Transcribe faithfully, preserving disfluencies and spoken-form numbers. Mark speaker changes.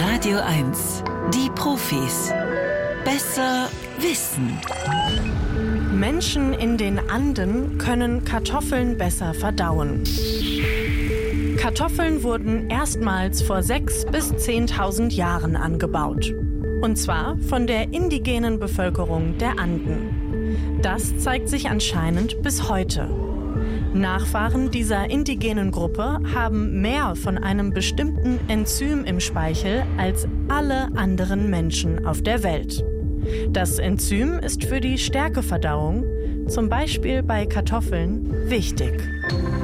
Speaker 1: Radio eins. Die Profis. Besser wissen.
Speaker 2: Menschen in den Anden können Kartoffeln besser verdauen. Kartoffeln wurden erstmals vor sechstausend bis zehntausend Jahren angebaut. Und zwar von der indigenen Bevölkerung der Anden. Das zeigt sich anscheinend bis heute. Nachfahren dieser indigenen Gruppe haben mehr von einem bestimmten Enzym im Speichel als alle anderen Menschen auf der Welt. Das Enzym ist für die Stärkeverdauung, zum Beispiel bei Kartoffeln, wichtig.